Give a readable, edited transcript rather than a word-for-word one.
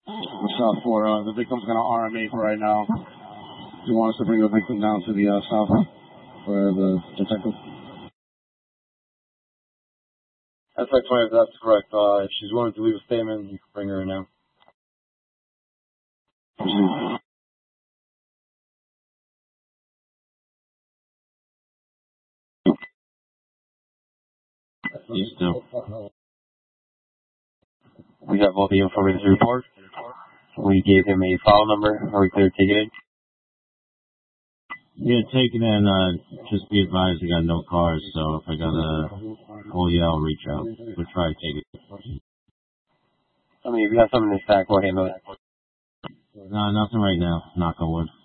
South for the victim's going to RMA for right now. You want us to bring the victim down to the south for the detective? That's right, that's correct. If she's willing to leave a statement, you can bring her in now. You still. We have all the information to report. We gave him a file number. Are we clear to take it in? Yeah, take it in. Just be advised I got no cars, so if I gotta call you, I'll reach out. We'll try to take it. I mean, if you have something to stack, go handle it. No, nothing right now. Knock on wood.